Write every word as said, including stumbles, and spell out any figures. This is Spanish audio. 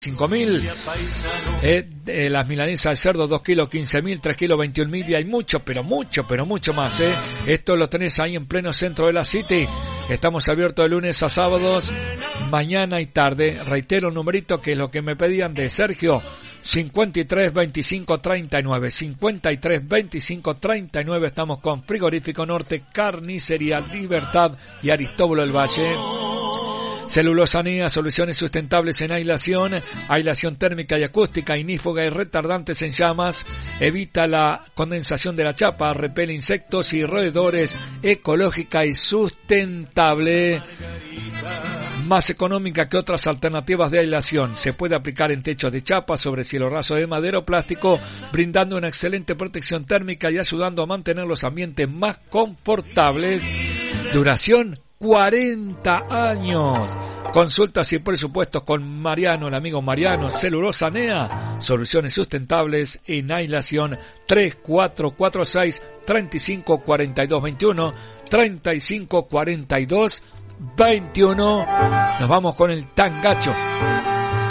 cinco mil, eh, eh, las milanesas de cerdo dos kilos quince mil, tres kilos veintiún mil, y hay mucho, pero mucho, pero mucho más, eh. Esto lo tenés ahí en pleno centro de la City. Estamos abiertos de lunes a sábados, mañana y tarde. Reitero un numerito que es lo que me pedían de Sergio, cincuenta y tres veinticinco treinta y nueve, cincuenta y tres veinticinco treinta y nueve. Estamos con Frigorífico Norte, Carnicería Libertad y Aristóbulo del Valle. Celulosanía, soluciones sustentables en aislación, aislación térmica y acústica, inífuga y retardantes en llamas, evita la condensación de la chapa, repele insectos y roedores, ecológica y sustentable. Más económica que otras alternativas de aislación. Se puede aplicar en techos de chapa, sobre cielo raso de madera o plástico, brindando una excelente protección térmica y ayudando a mantener los ambientes más confortables. Duración cuarenta años. Consultas y presupuestos con Mariano, el amigo Mariano. Celulosanea, soluciones sustentables en aislación. Tres cuatro cuatro seis, treinta y cinco cuarenta y dos veintiuno, treinta y cinco cuarenta y dos veintiuno. Nos vamos con el tangacho.